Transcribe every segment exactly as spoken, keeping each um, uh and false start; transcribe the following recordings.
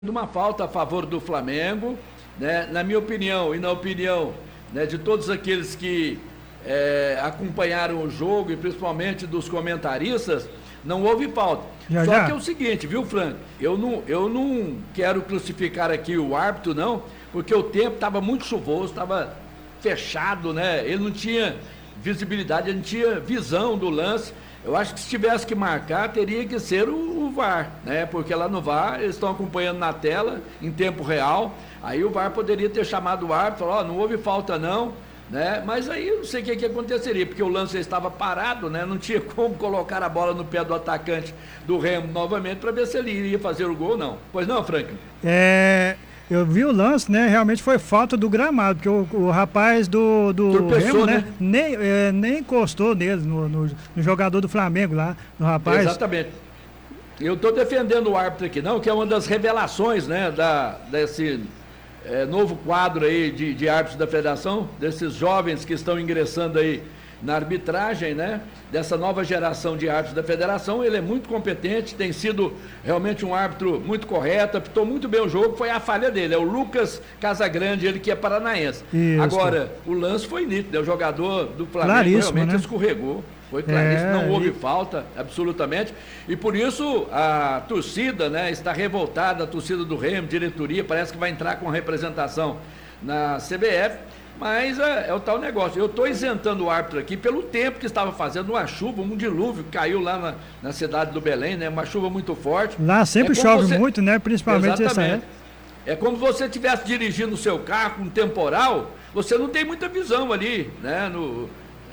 uma falta a favor do Flamengo, né? Na minha opinião e na opinião, né, de todos aqueles que é, acompanharam o jogo e principalmente dos comentaristas, não houve falta. Já, Só já. que é o seguinte, viu, Franco? Eu não, eu não quero crucificar aqui o árbitro, não, porque o tempo estava muito chuvoso, estava fechado, né? Ele não tinha visibilidade, ele não tinha visão do lance. Eu acho que se tivesse que marcar, teria que ser o, o V A R, né? Porque lá no V A R eles estão acompanhando na tela, em tempo real. Aí o V A R poderia ter chamado o árbitro e falado, ó, não houve falta não, né? Mas aí eu não sei o que, que aconteceria, porque o lance estava parado, né? Não tinha como colocar a bola no pé do atacante do Remo novamente para ver se ele iria fazer o gol ou não. Pois não, Franklin? É, eu vi o lance, né? Realmente foi falta do gramado, porque o, o rapaz do, do Tropeçou, Remo, né? né? Nem, é, nem encostou nele, no, no, no jogador do Flamengo lá, no rapaz. Exatamente. Eu estou defendendo o árbitro aqui, não, que é uma das revelações, né, da, desse é, novo quadro aí de, de árbitros da federação, desses jovens que estão ingressando aí na arbitragem, né, dessa nova geração de árbitros da federação. Ele é muito competente, tem sido realmente um árbitro muito correto, apitou muito bem o jogo, foi a falha dele, é o Lucas Casagrande, ele que é paranaense. Isso. Agora, o lance foi nítido, o jogador do Flamengo Claríssimo, realmente né? escorregou. Foi claríssimo, É, não houve e- falta, absolutamente. E por isso a torcida, né, está revoltada, a torcida do Remo, diretoria, parece que vai entrar com representação na C B F, mas é, é o tal negócio. Eu estou isentando o árbitro aqui pelo tempo que estava fazendo uma chuva, um dilúvio, caiu lá na, na cidade do Belém, né, uma chuva muito forte. Lá sempre É como chove você- muito, né? Principalmente essa Exatamente. É como se você estivesse dirigindo o seu carro com um temporal, você não tem muita visão ali, né? No,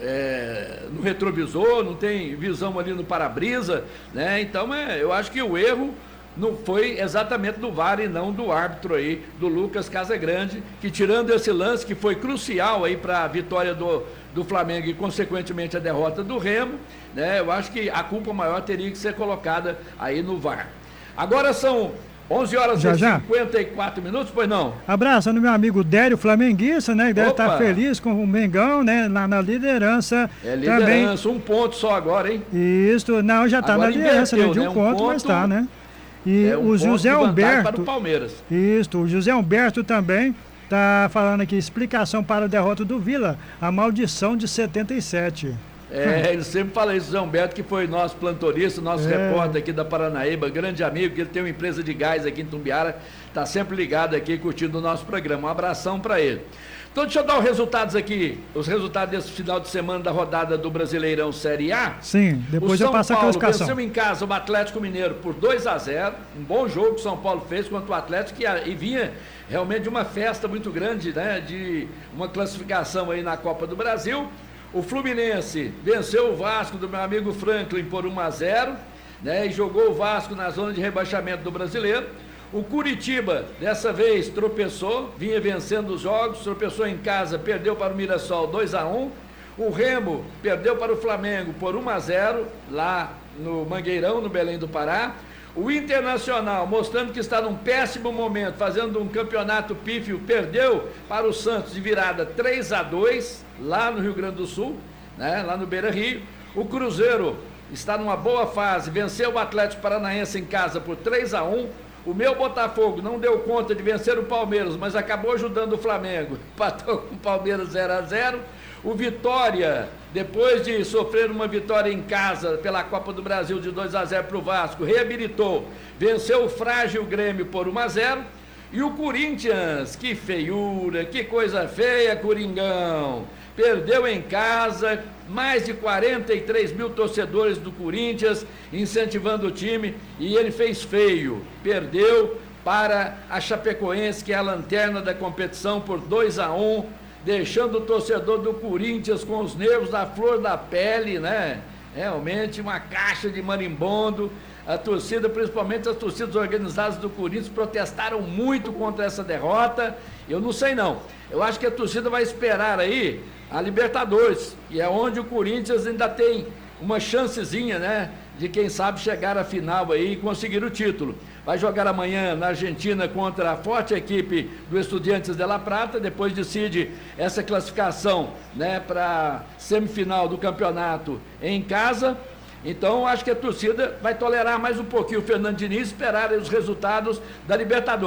é, no retrovisor, não tem visão ali no para-brisa, né? Então, é, eu acho que o erro não foi exatamente do V A R e não do árbitro aí, do Lucas Casagrande, que tirando esse lance que foi crucial aí para a vitória do, do Flamengo e, consequentemente, a derrota do Remo, né? Eu acho que a culpa maior teria que ser colocada aí no V A R. Agora são onze horas Já, e já. cinquenta e quatro minutos, pois não? Abraçando meu amigo Dério Flamenguista, né? Que deve Opa! estar feliz com o Mengão, né? Lá na liderança. É Também. liderança, um ponto só agora, hein? Isso, não, já está na Agora liderança, né? inverteu, De um né? Um ponto, mas ponto- está, né? E É um o ponto José de vantagem para Humberto. o Palmeiras. Isso, o José Humberto também está falando aqui, explicação para a derrota do Vila, a maldição de setenta e sete. É, ele sempre fala isso, Zé Humberto, que foi nosso plantorista, nosso É. repórter aqui da Paranaíba, grande amigo, que ele tem uma empresa de gás aqui em Tumbiara, está sempre ligado aqui, curtindo o nosso programa. Um abração para ele. Então, deixa eu dar os resultados aqui, os resultados desse final de semana da rodada do Brasileirão Série A. Sim, depois O eu São passo a Paulo classificação. venceu em casa o Atlético Mineiro por dois a zero, um bom jogo que o São Paulo fez contra o Atlético, que a- e vinha realmente de uma festa muito grande, né, de uma classificação aí na Copa do Brasil. O Fluminense venceu o Vasco do meu amigo Franklin por um a zero, né, e jogou o Vasco na zona de rebaixamento do Brasileiro. O Curitiba, dessa vez, tropeçou, vinha vencendo os jogos, tropeçou em casa, perdeu para o Mirassol dois a um. O Remo perdeu para o Flamengo por um a zero, lá no Mangueirão, no Belém do Pará. O Internacional, mostrando que está num péssimo momento, fazendo um campeonato pífio, perdeu para o Santos de virada três a dois, lá no Rio Grande do Sul, né, lá no Beira-Rio. O Cruzeiro está numa boa fase, venceu o Atlético Paranaense em casa por três a um. O meu Botafogo não deu conta de vencer o Palmeiras, mas acabou ajudando o Flamengo. Empatou com o Palmeiras zero a zero. O Vitória, depois de sofrer uma vitória em casa pela Copa do Brasil de dois a zero para o Vasco, reabilitou, venceu o frágil Grêmio por um a zero. E o Corinthians, que feiura, que coisa feia, Coringão. Perdeu em casa, mais de quarenta e três mil torcedores do Corinthians incentivando o time, e ele fez feio. Perdeu para a Chapecoense, que é a lanterna da competição, por dois a um, deixando o torcedor do Corinthians com os nervos da flor da pele, né? Realmente uma caixa de marimbondo. A torcida, principalmente as torcidas organizadas do Corinthians, protestaram muito contra essa derrota. Eu não sei não. Eu acho que a torcida vai esperar aí a Libertadores, e é onde o Corinthians ainda tem uma chancezinha, né, de quem sabe chegar à final aí e conseguir o título. Vai jogar amanhã na Argentina contra a forte equipe do Estudiantes de La Plata, depois decide essa classificação, né, para semifinal do campeonato em casa. Então, acho que a torcida vai tolerar mais um pouquinho o Fernando Diniz, esperar os resultados da Libertadores.